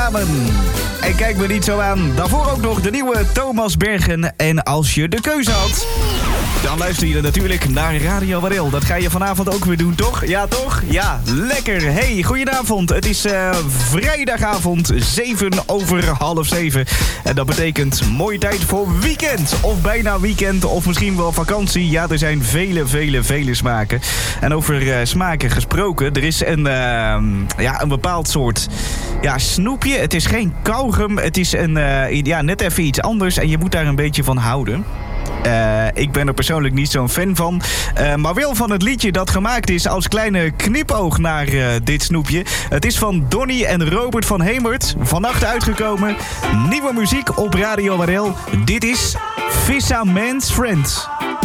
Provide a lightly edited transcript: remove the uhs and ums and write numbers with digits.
samen. En kijk me niet zo aan. Daarvoor ook nog de nieuwe Thomas Bergen. En als je de keuze had, dan luister je natuurlijk naar Radio Warel. Dat ga je vanavond ook weer doen, toch? Ja, toch? Ja, lekker. Hey, goedenavond. Het is vrijdagavond, 7:06. En dat betekent mooie tijd voor weekend. Of bijna weekend, of misschien wel vakantie. Ja, er zijn vele smaken. En over smaken gesproken, er is een bepaald soort snoepje. Het is geen kauwgum, het is net even iets anders. En je moet daar een beetje van houden. Ik ben er persoonlijk niet zo'n fan van. Maar wel van het liedje dat gemaakt is als kleine knipoog naar dit snoepje. Het is van Donny en Robert van Hemert. Vannacht uitgekomen. Nieuwe muziek op Radio Warel. Dit is Vissa Man's Friends.